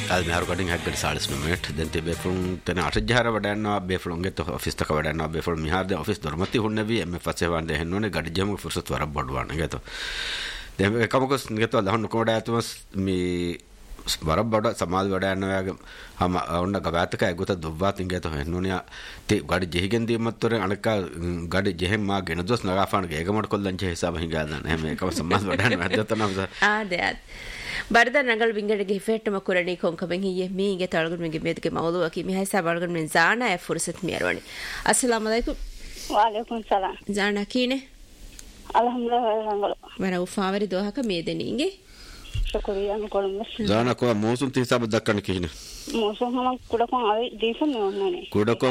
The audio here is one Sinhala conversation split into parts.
al mi argodin haggal salis numet den te befun tena atjahara wadanna befun get office taka wadanna befun mi harde office dormati hunnevi me fase wande hennone gadijam fursat wara bodwana geto den kamukos geto lahon koda atumas mi වරක් බඩ සමාල් වැඩ යනවාගේ හම ඔන්න ගවැතක ඇගොත දුවවා තින්ගේත හෙන්නුනියා තේ ගඩ ජෙහිගෙන් දීමත්තර අනක ගඩ ජෙහෙන් මා ගෙන දොස් නගාෆාන ගේගමඩ කොල්ලන් ජෙ හිසාබ හිඟාදන හැම එකම සමාල් වැඩ යන වැදතනම් ආදයත් බරද නගල් විංගඩගේ ෆෙට්ටම කුරණී කොංකබෙන් හියේ මීගේ තල්ගුන් මිගේ මේදගේ මවලුවා කි මිහයි සබල්ගුන් මෙන් ජානා එ ෆුර්සත් මියරවනි අස්සලාමු අලයිකුම් වඅලයිකුම් සලාම් ජානා කීනේ අල්හම්දුලිල්ලාහ් නගල වර උෆාවරි දෝහක මේදෙනීගේ شكرا كولمس زانا كو موسم تحساب دكان كينه موسم هم كودكون اوي ديفن نونني كودكون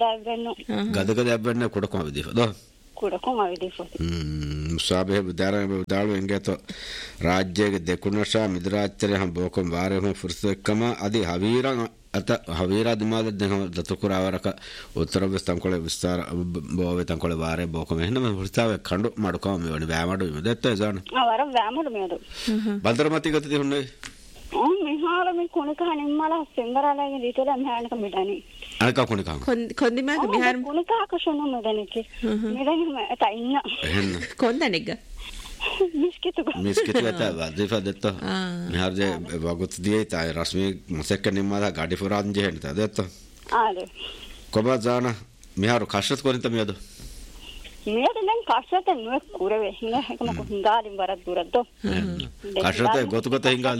غدغدا يبن كودكون اوي ديف دو كودكون اوي ديف මුසාබේ බුදාලු එංගේත රාජ්‍යයේ දෙකුණෂා මිදරාච්චරය හම් බෝකම් වාරේ හම් ෆුර්සෙක්කම අදි හවීරන් අත හවීරා දිමාද දෙන දතුකුරාවරක උත්තර වෙස්තම් කොළ විස්තර බෝවෙතම් කොළ වාරේ බෝකම එහෙනම ෆුර්සාවේ කඬු මඩකම මේ වනි වෑමඩු මෙදෙත් එසන වර වෑමඩු මේද බන්දරමති ගත තිහුන්නේ මිහාල මේ කොනක හනින්මල සෙන්දරාලගේ දීතල මහානක මිඩනි අනක කොනක කොන්දිමාක මිහාර කොනක කෂොන මෙදනිකි මෙදනි තයින්න එහෙන්න කොන්දනෙග්ග මිස්කිතු ඇත වදිෆා දෙත්ත මිහාරජේ වගුත් දියේ තයි රස්මි මුසෙක්ක නිම්මල ගාඩි ෆුරාන් ජෙහෙන් ත දෙත්ත ආලේ කොබ ජාන මිහාරු කෂත් කොරින්ත මියද මේක නම් කෂත නුව කුරවේ හින එකම හිඟාලින් වරක් දුරද්දෝ කෂත ගොතුගත හිඟාලි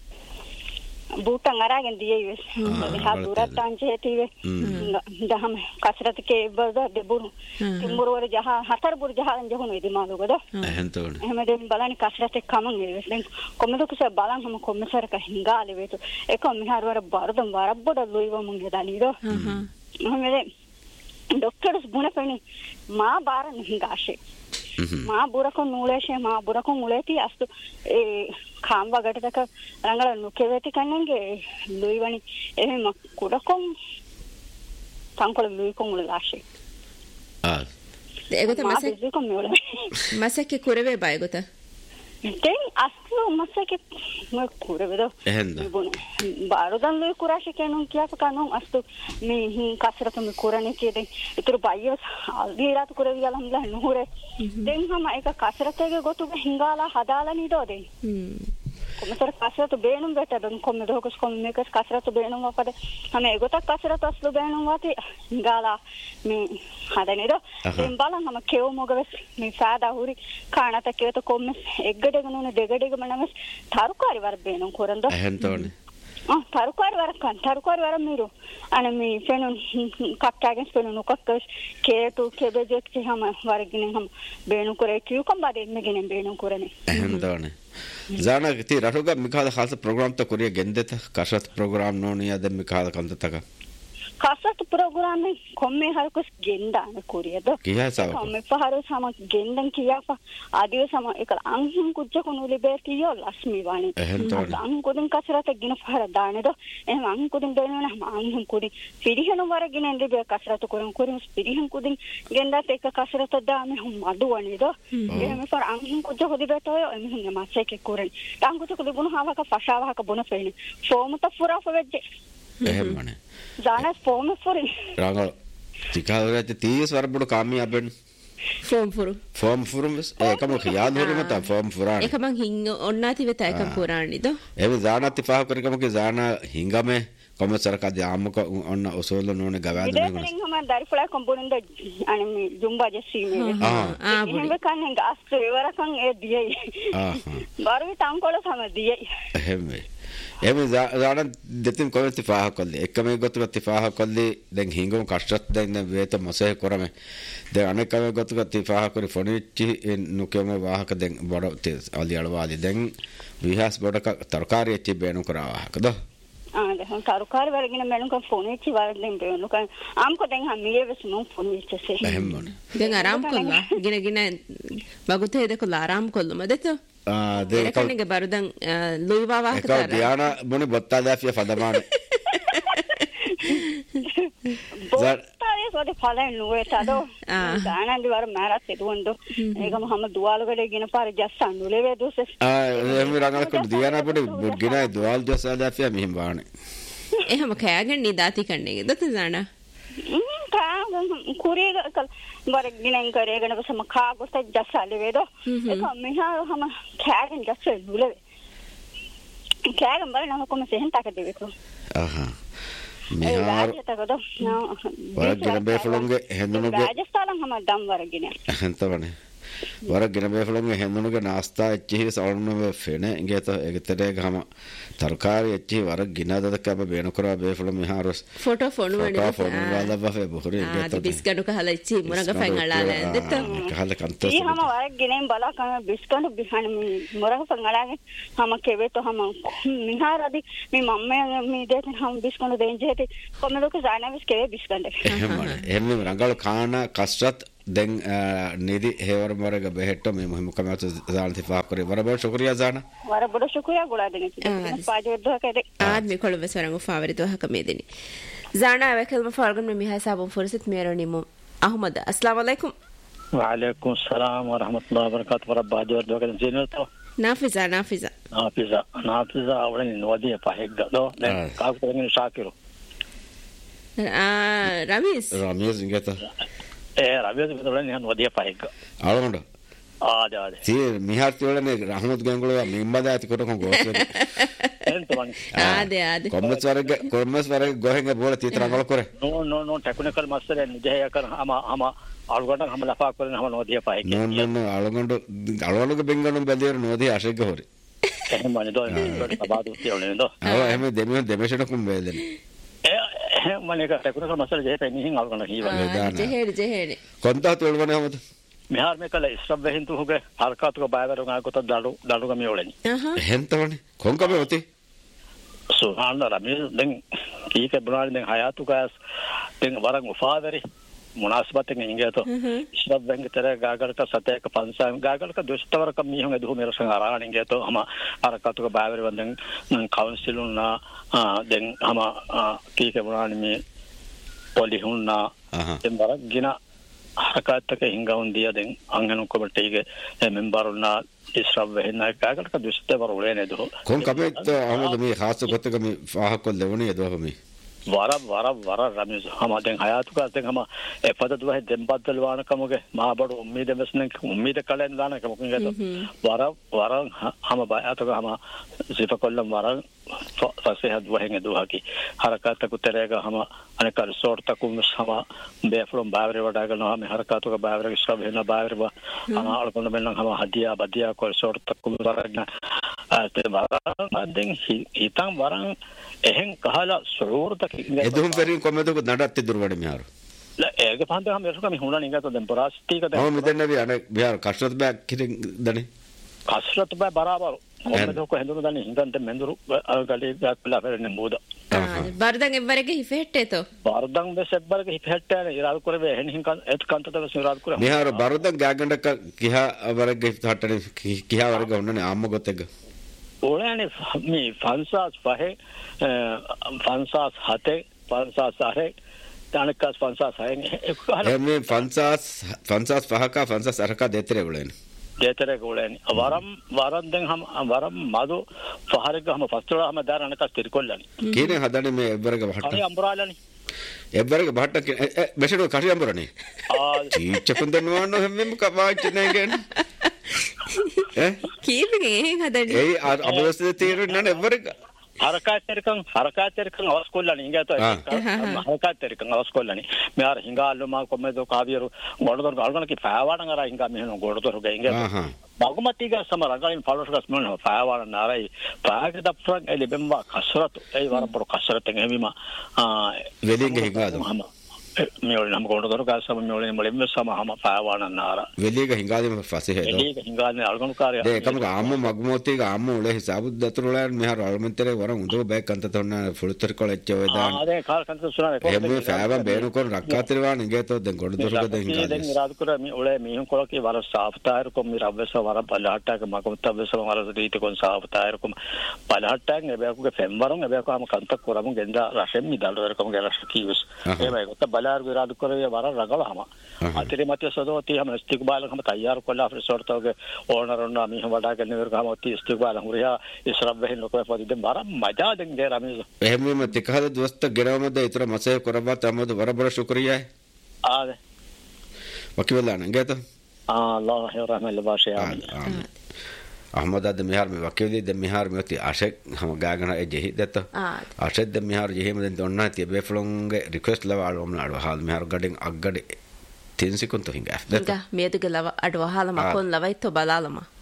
බූටන් අරගෙන දියේ වෙස් හා දුරත් අංචේතිවේ දහම කසරත කේ බද දෙබුරු තිමුර වර ජහ හතර බුරු ජහන් ජහුන වෙදි මාළුගද එහෙන්තෝන එහෙම දෙන් බලන්නේ කසරත කමන් වෙස් දැන් කොමද කුස බලන් හම කොම්මසරක හිඟාලි වේතු එක මිහාර වර බරදම් වරබ්බඩ ලොයිව මුන් ගදානීදෝ එහෙම डॉक्टर्स बुने पने मां बार नहीं गाशे मां बुरको नूलेशे मां बुरको उलेती अस्तु ए खांबा गटतक रंगල නුකෙවෙති කන්නන්ගේ ලුයිවනි එහෙම කුඩකොම් තංකොල ලුයිකොම් උල ගාශේ ඒගොත මසෙක් කුරවේ බයගොත දැන් අස්තු මසෙක් මම කුරවේද එහෙන්ද බාරදන් ලුයි කුරාශ කෙනුන් කියාප කනුන් අස්තු මේ කසරත මේ කුරණේ කියදෙන් ඊතර බයිය අල්දීරාත කුරවිය අල්හම්දුලිල්ලාහ් නුහුරේ දැන් හැම එක කසරතේ ගොතු හිඟාලා හදාලා නීදෝ දෙන් කොමතර කසරත බේනුම් බෙටදන් කොම්ම දෝකස් කොම්ම මේකස් කසරත බේනුම් වපද හැම ඒගොත කසරත අස්ලු බේනුම් වති හිඟාලා මේ හදනේද දැන් බලන් හැම කෙව මොගවස් මේ සාදා හුරි කාණත කියත කොම්ම එග්ගඩ ගනුන දෙගඩ ගමනමස් තරුකාරි වර බේනුම් කරන්ද එහෙන්තෝනේ තරුකාරි වර මීරු අන මේ ෆෙනුන් කක්කාගෙන් ෆෙනුන් කක්කස් කේතු කෙබෙජෙක් හැම වරගිනෙන් හැම බේනුම් කරේ කියුකම් බඩේ මෙගෙන බේනුම් කරනේ එහෙන්තෝනේ जाना ती रटोगा मिखाल खास प्रोग्राम तो कोरिया गेंदेत कसरत प्रोग्राम नो निया दे मिखाल कंद तक कसरत प्रोग्राम में कोम्मे हर कुछ गेंदा ने कोरिया दो किया सा कोम्मे पहाड़ो सामा गेंदन किया पा आदियो सामा एक अंग कुछ को नुले बेतियो लक्ष्मी वाणी अंग को दिन कसरत गिन फर दाने दो एम अंग को दिन देनो ना अंग को दिन पिरिहन वर गिन दे बे कसरत कोरन कोरन पिरिहन को दिन गेंदा ते कसरत दा में हम मधु वाणी दो एम पर अंग कुछ को दे बेतो एम हम मासे के कोरन अंग कुछ को बुन हावा का फशावा का बुन फेनी फोम तो पूरा फवेजे එහෙම නේ जाना फॉर्म फॉर रांग තිකාවරට 30 වරබඩ කාමී අපෙන් ෆෝම් ෆුරුම්ස් ඒකම ඛියාල් හොරි මත ෆෝම් ෆුරාන ඒකම හින් ඔන්නාති වෙත ඒකම පුරානිද එවි දානත් තිෆාහ කරකම කි දාන හිංගමේ කොමසර කද ආමක ඔන්න ඔසෝල නෝනේ ගවාද මේ හම දරිෆලා කොම්පොනන්ද අනේ ජුම්බා ජෙසීමේ එහෙම කන්නේ ගාස් වරකන් ඒ දියයි බාරවි තංකොල සම දියයි එහෙම එහෙම දාන දෙතින් කොමති තිෆාහ කල්ලි එකම ගොතුක තිෆාහ කල්ලි දැන් හිංගම කෂ්ටත් දැන් වේත මොසේ කරමේ දැන් අනෙකම ගොතුක තිෆාහ කරි ෆොනිච්චි නුකෙම වාහක දැන් බඩ අලි අලවාලි දැන් විහාස් බඩක තරකාරිය තිබේනු කරාවහකද දැන් තරුකාරි වරගෙන මනුක ෆොනිච්චි වරෙන් බේනු කන් ආම්කො දැන් හැමියේ වෙස් නෝ ෆොනිච්චසේ එහෙමනේ දැන් ආරාම් කළා ගිනගින බගුතේ දෙකලා ආරාම් කොල්ලම දෙත දෙකණිගේ බරුදන් ලුයිවා වාහක එක ධාන මොනේ බොත්තා දාෆිය ෆදමාන බොත්තා වද ඵලෙන් නුවේ තදෝ දානන්දි වර මාරත් එදුවන්දෝ ඒකම හැම දුවාලකඩේ ගින පාර ජස්සන් නුලේ දුස එහෙම රංගල කොට දියන අපිට ගිනයි දුවාල් ජස්සා දාෆියා මෙහෙම වානේ එහෙම කෑගෙන නිදාති කන්නේ දත දාන कुरेगा कल बार गिनन करेगा ना बस हम खा गोस्ता जैसा लेवे दो एक हम यहाँ हम खाएं जैसे लूले खाएं बार ना हमको मसेहन ताकत देवे तो मिहार वार गिन बेफलोंगे हेंदुनुगे राजस्थान हम दम वार गिने हेंतवने वार गिन बेफलोंगे हेंदुनुगे नाश्ता अच्छी सौरन में फेने इंगे तो एक तरह का हम तरकारी अच्छी वार गिना तो क्या बेनो करा बेफलो मिहार फोटो फोन वाला बफे बुहरी इंगे तो बिस्किट का हला अच्छी मुरगा फंगला ले देता कहले कंतो ये हम वार गिने बाला का बिस्किट बिहान मुरगा फंगला के हम केवे तो हम मिहार आदि मी मम्मी मी देते हम बिस्किट देंजे थे कमे लोग जाना बिस केवे बिस्किट එහෙම රංගල කාන කස්රත් දැන් නිදි හේවර මරග බෙහෙට්ට මේ මොහිම කමත දාන තිෆා කරේ වරබඩ ශුක්‍රියා දාන වරබඩ ශුක්‍රියා ගොලා දෙන පාජොද්දෝ කැදේ ආදමි කොළඹ සරංගු ෆාවරිත වහක මේ දෙනි ज़ाना वकल फ़ारगन में मिहा साहब फुर्सत मेरनी मो अहमद अस्सलाम वालेकुम वालेकुम सलाम व रहमतुल्लाहि व बरकातहू वर बाजोद्दो कन जिनतो नाफिजा ಅವಳని ನೋದಿ ಪಾಹೆಗ್ಗದೋ ಕಾಕು ತರಗಿನ ಶಾಕಿರು ರಮೀಸ್ ಇಂಗತ ರಮೀಸ್ ಬಿದೊಳನೆ ನೋದಿ ಪಾಹೆಗ್ಗ ಆಳಮಂಡ ಆದೆ ಸಿ ಮಿಹಾರ್ ತಿವಳನೆ ರಹಮತ್ ಗಂಗುಳು ಮಿಮ್ಮದ ಅತಿ ಕೊರಕಂ ಗೋಸೆ ಎಂತವನಿ ಆದೆ ಕೊಮ್ಮಸ್ ವರಗೆ ಗೋಹೆಂಗ ಬೋಳ ತೀತ್ರಂಗಳ ಕೊರೆ ನೋ ಟೆಕ್ನಿಕಲ್ ಮಾಸ್ಟರ್ ನಿಜಯ ಕರ ಹಮ ಆಳುಗಂಡ ಹಮ ಲಫಾ ಕೊರೆ ಹಮ ನೋದಿ ಪಾಹೆಗ್ಗ ನೋ ಆಳುಗಂಡ ಅಳವಲಗ ಬೆಂಗಣ ಬೆದಿಯರು ನೋದಿ ಆಶೆಗ ಹೋರಿ එහෙමනේ දෝ බාදු තියෝනේ දෝ එහෙම දෙමෙෂට කුම්බේදෙන මම එක ටෙක්නිකල් මසල ජෙහෙත නිහින් අල්ගන හීවා ජෙහෙනේ කොන්තා තොල්වනේ හැමද මිහාර මේකල ඉස්රබ් වෙහින් තුහුගේ හරකාතුක බයවරු ගාකොත දඩු ගමිය ඔලෙනි එහෙන්තවනේ කොන්කමේ ඔතේ සුහාන රමීල් දැන් කීක බුනාලි දැන් හයාතුකස් දැන් වරන් උෆාදරි मुनासिबत इंगे तो इस्लाम बैंक तरह गागर का सतह का पंसा गागर का दुष्टवर का मी होंगे दो मेरे संग आरान इंगे तो हम अरकात का बावर बंदन काउंसिल ना दें हम की के बुनानी में पोली हुना तेंबारा गिना अरकात के हिंगा उन्दिया दें अंगनों को बट्टे के मेंबर ना इस्लाम वहना गागर का दुष्टवर उड़े ने दो कौन कभी तो हम तो मी खास तो करते कभी फाह को लेवनी है दो हमें वारा रमेश हम दें हयात का दें हम एफदत वह देंबादल वान कमगे महाबड़ उम्मीद मसने उम्मीद कले लाना कमगे तो वारा हम बात का हम सिफा कोल्लम वारा फसेहत वहेंगे दुहा की हरकत को तेरेगा हम अने कर सोर तक हम बेफ्रम बावरे वडागल हम हरकत का बावरे सब है ना बावरे हम अलकोन में हम हदिया बदिया को सोर तक वरागना ते वारा दें हितां वारा එහෙන් කහලා සරෝර තක එදුම් පෙරින් කොමෙද නඩත් දුරවඩ මිහාර لا ඒක පහන්ද हम එරක මි හුණා නිගත දැන් පරාස්තික දැන් ඔව් මෙතන නබි අනේ බිහාර කස්රත් බෑ කිරින් දනේ කස්රත් බෑ බරාබර කොමෙද කො හෙඳුන දන්නේ හින්දන් දැන් මෙඳුරු ගලේ ගාත්ලා පෙරන්නේ මෝද බර්දන් එවරගේ හිෆෙට්ටේතෝ බර්දන් බෙසෙබ්බරගේ හිෆෙට්ටේ ඉරාල් කරවේ එහෙන් හින් එත් කන්තද ඉරාල් කර මිහාර බර්දන් ගාගණ්ඩක කිහා වරගේ හට්ටනේ කිහා වරගේ ඔන්නනේ ආම්ම ගොතෙග ඕනේ මේ ෆන්සාස් පහේ ෆන්සාස් හතේ ෆන්සාස් ආරේ තනකස් ෆන්සාස් හයෙන් මේ ෆන්සාස් පහක ෆන්සාස් අරක දෙතරේ ගොලෙනි වරම් දැන් හම වරම් මදු පහරක හම ෆස්තලා හම දාරණකස් තිරකොල්ලනි කීනේ හදන්නේ මේ එබ්බරක වහට හරි අම්බරාලනි එබ්බරක වහට මෙෂඩෝ කරි අම්බරනේ චීච්චපන් දන්නවන්න හැමෙම කවාච්ච නේගෙන කීපෙන් එහෙන් හදන්නේ ඒ අබවස්තේ තේරෙන්නේ නැහැ එබ්බරක හරකාතරකන් අවස්කොල්ලනි ඉංගත හරකාතරකන් අවස්කොල්ලනි මෙයාර හිඟාල්ලු මා කොමෙදෝ කාවියරු ගොඩදොර ගල්ගන කි පාවාඩන් අර හිඟා මෙහෙන ගොඩදොර ගෙංග බගමතිග සමරගලින් පලොස්කස් මොන පාවාඩන් නාරයි පාග දප්රක් එලිබෙම්වා කසරත් ඒ වරපොර කසරතෙන් එවිම වෙලින්ග හිඟාද මෙවල නම් ගොඩදොර ගාසම මෙවල මොලෙම් සම හම පාවාඩන් නාර වෙලිග හිඟාදෙම ෆසේ හෙද වෙලිග හිඟාදෙ අල්ගනු කාර්ය ඒකම ආම්ම මග්මෝතිග ආම්ම උල හිසාබු දතුරුලයන් මෙහර අල්මන්තරේ වරන් උදෝ බෑක් අන්ත තොන්න ෆුලුතර කොලෙච්ච වේදාන ආදේ කාල් කන්ත සුනානේ එම්මේ ෆෑබන් බේනු කොර රක්කාතරවාන ඉගෙතෝ දැන් ගොඩදොරක දැන් හිඟාද දැන් ඉරාද කර මේ උලේ මිහුන් කොලකේ වර සාෆ්තායර කොම් මිරවස වර බලහට්ටක මගමතවස වර දීත කොන් සාෆ්තායර කොම් බලහට්ටන් එබයකුගේ ෆෙම් වරන් එබයකම කන්ත කරමු ගෙන්දා රෂෙම් මිදල් වර කොම් ගලස් කීවස් එබය කොට බල बालार विराद करे बारा रगल हम अतिरे मते सदो ती हम इस्तिकबाल हम तैयार कोला रिसोर्ट तो के ओनर न मी हम वडा के निवर हम ती इस्तिकबाल हम रिया इसरब बहन लोग पे दे बारा मजा देंगे रामी එහෙම තිකහද දොස්ත ගෙරවමද ඊතර මසේ කරබත් අමද වරබර ශුක්‍රියා ආද වකිවලා නංගේත الله يرحم الباشا أحمد هذا مهار من وكيل ده مهار ميوتي عشق هم قاعنا إجيه ده عشق ده مهار جيه من دوننا تي بيفلونج ريكوست لوا على أمنا على حال مهار قدين أقعد تنسي كنتو هنگا هنگا ميدك لوا أدوا حال ما كون لوا يتو بلالما